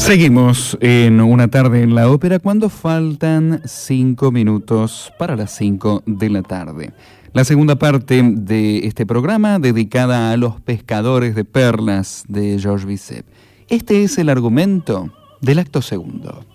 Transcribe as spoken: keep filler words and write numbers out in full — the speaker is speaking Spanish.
Seguimos en Una tarde en la ópera cuando faltan cinco minutos para las cinco de la tarde. La segunda parte de este programa dedicada a los pescadores de perlas de Georges Bizet. Este es el argumento del acto segundo.